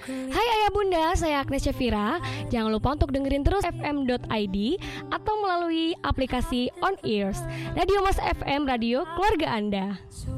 Hai ayah bunda, saya Agnes Syafira. Jangan lupa untuk dengerin terus fm.id atau melalui aplikasi On Ears. Radio Mas FM, radio keluarga Anda.